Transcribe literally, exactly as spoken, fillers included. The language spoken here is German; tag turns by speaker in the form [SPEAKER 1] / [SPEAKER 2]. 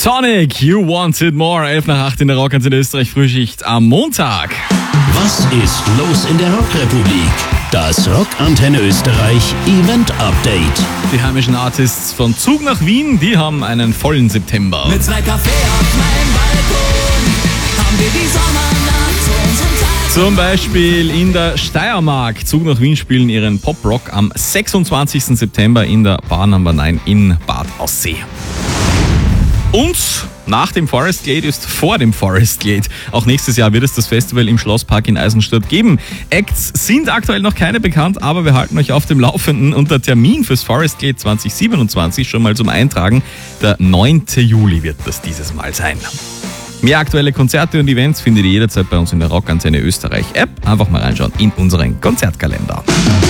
[SPEAKER 1] Sonic, You Want It More, elf nach acht in der Rockantenne Österreich Frühschicht am Montag.
[SPEAKER 2] Was ist los in der Rockrepublik? Das Rockantenne Österreich Event Update.
[SPEAKER 1] Die heimischen Artists von Zug nach Wien, die haben einen vollen September.
[SPEAKER 3] Mit zwei Kaffee auf meinem Balkon haben wir die Sommernacht zu unserem Tag.
[SPEAKER 1] Zum Beispiel in der Steiermark. Zug nach Wien spielen ihren Pop-Rock am sechsundzwanzigsten September in der Bar Number neun in Bad Aussee. Und nach dem Forest Glade ist vor dem Forest Glade. Auch nächstes Jahr wird es das Festival im Schlosspark in Eisenstadt geben. Acts sind aktuell noch keine bekannt, aber wir halten euch auf dem Laufenden. Und der Termin fürs Forest Glade zwanzig siebenundzwanzig schon mal zum Eintragen. Der neunten Juli wird das dieses Mal sein. Mehr aktuelle Konzerte und Events findet ihr jederzeit bei uns in der Rockantenne Österreich App. Einfach mal reinschauen in unseren Konzertkalender.